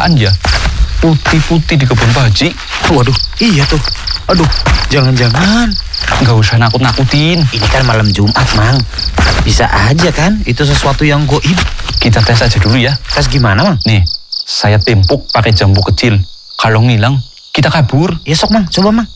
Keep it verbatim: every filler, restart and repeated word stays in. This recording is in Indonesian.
apaan ya? Putih-putih di kebun Pak Haji. Waduh, iya tuh. Aduh, jangan-jangan. Nggak usah nakut-nakutin. Ini kan malam Jumat, Mang. Bisa aja kan itu sesuatu yang goib. Kita tes aja dulu ya. Tes gimana, Mang? Nih, saya tempuk pakai jambu kecil. Kalau ngilang, kita kabur. Ya sok, Mang. Coba, Mang.